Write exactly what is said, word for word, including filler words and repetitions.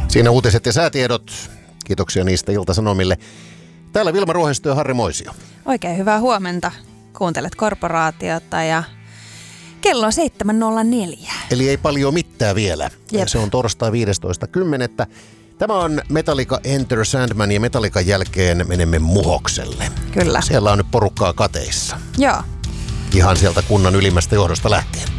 Siinä uutiset ja säätiedot. Kiitoksia niistä Ilta-Sanomille. Täällä Vilma Ruohisto ja Harri Moisio. Oikein hyvää huomenta. Kuuntelet Korporaatiota ja kello on seitsemän nolla neljä. Eli ei paljon mitään vielä. Jep. Se on torstai viidestoista kymmenettä. Tämä on Metallica Enter Sandman ja Metallican jälkeen menemme Muhokselle. Kyllä. Siellä on nyt porukkaa kateissa. Joo. Ihan sieltä kunnan ylimmästä johdosta lähtien.